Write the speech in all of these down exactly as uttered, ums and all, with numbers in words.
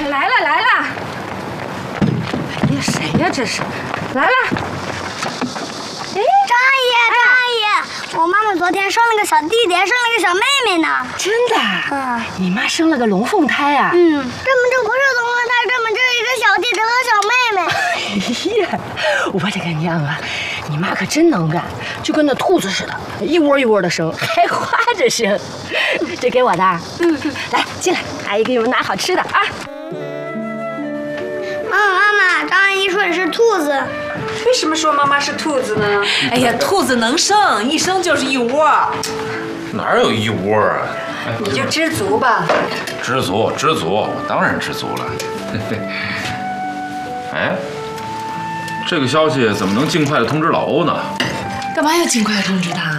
来了来了！哎呀，谁呀这是？来了！ 哎，张阿姨，张阿姨，我妈妈昨天生了个小弟弟，还生了个小妹妹呢。 真的？嗯。你妈生了个龙凤胎啊？ 嗯，这么这不是龙凤胎，这么这是一个小弟弟和小妹妹。 哎呀，我的个娘啊！你妈可真能干，就跟那兔子似的，一窝一窝的生，还花着生。这给我的。嗯嗯，来进来，阿姨给你们拿好吃的啊。 妈妈妈妈，张阿姨说你是兔子。 为什么说妈妈是兔子呢？ 哎呀，兔子能生，一生就是一窝。 哪有一窝啊？ 你就知足吧。 知足，知足，我当然知足了。哎，这个消息怎么能尽快的通知老欧呢？ 干嘛要尽快通知他？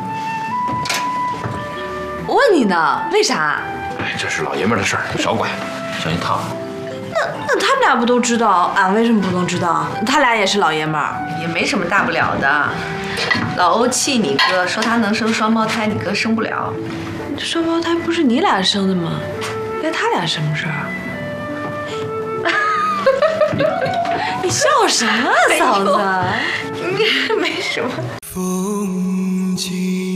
我问你呢，为啥？ 哎，这是老爷们的事儿，少管，小心烫。 那那他们俩不都知道，俺为什么不能知道？他俩也是老爷们儿， 也没什么大不了的。老欧气你哥，说他能生双胞胎，你哥生不了。 这双胞胎不是你俩生的吗？关他俩什么事儿？你笑什么，嫂子？ 没什么。 风景。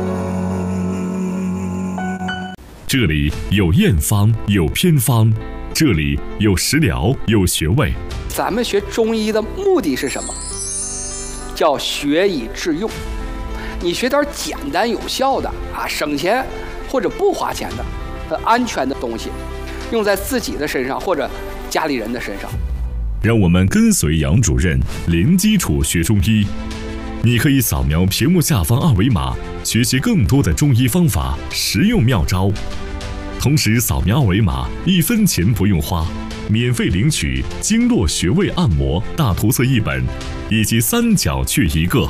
这里有验方，有偏方，这里有食疗，有穴位。 咱们学中医的目的是什么？叫学以致用。你学点简单有效的啊，省钱或者不花钱的、呃安全的东西，用在自己的身上或者家里人的身上。 让我们跟随杨主任零基础学中医。你可以扫描屏幕下方二维码，学习更多的中医方法、实用妙招。同时扫描二维码，一分钱不用花，免费领取经络穴位按摩大图册一本，以及三角穴一个。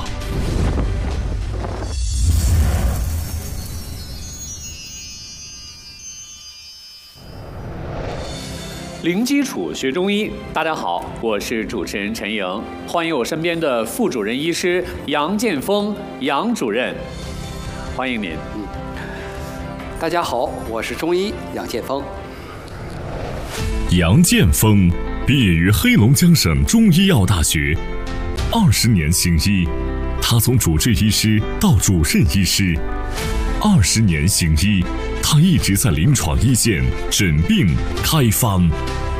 零基础学中医，大家好，我是主持人陈莹，欢迎我身边的副主任医师杨建峰杨主任，欢迎您。 嗯，大家好，我是中医杨建峰。 杨建峰毕业于黑龙江省中医药大学，二十年行医，他从主治医师到主任医师，二十年行医。他一直在临床一线诊病开方。